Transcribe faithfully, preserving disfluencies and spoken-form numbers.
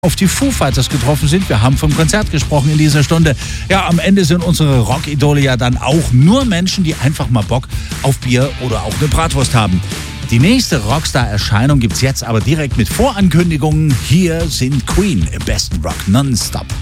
auf die Foo Fighters getroffen sind. Wir haben vom Konzert gesprochen in dieser Stunde. Ja, am Ende sind unsere Rockidole ja dann auch nur Menschen, die einfach mal Bock auf Bier oder auch eine Bratwurst haben. Die nächste Rockstar-Erscheinung gibt's jetzt aber direkt mit Vorankündigungen. Hier sind Queen im besten Rock nonstop.